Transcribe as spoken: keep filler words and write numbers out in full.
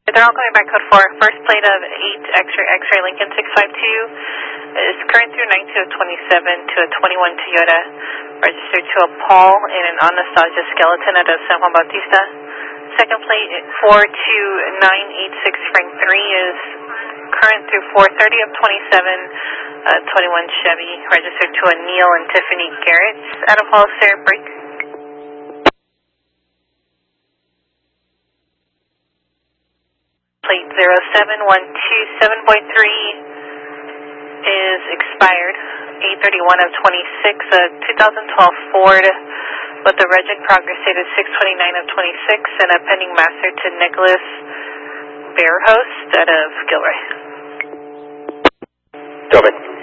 They're all coming back code four. First plate of eight X-ray X-ray Lincoln six five two is current through nine two of twenty-seven to a twenty-one Toyota, registered to a Paul in an Anastasia skeleton at a San Juan Bautista. Second plate four two nine eight six Frank three is current through four thirty of twenty-seven, uh, twenty-one Chevy, registered to a Neil and Tiffany Garrett at a Paul Sarah break. Plate zero seven one two seven point three is expired, eight thirty-one of twenty-six, a two thousand twelve Ford with the reg in progress dated six twenty-nine of twenty-six and a pending master to Nicholas Bearhost out of Gilroy. Over.